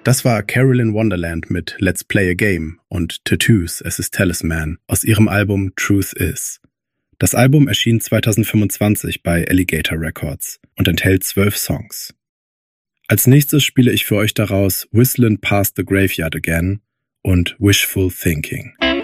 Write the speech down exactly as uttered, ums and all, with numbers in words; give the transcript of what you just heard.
Das war Carolyn Wonderland mit Let's Play a Game und Tattoos, es ist Talisman aus ihrem Album Truth Is. Das Album erschien zweitausendfünfundzwanzig bei Alligator Records und enthält zwölf Songs. Als nächstes spiele ich für euch daraus Whistlin' Past the Graveyard Again und Wishful Thinking.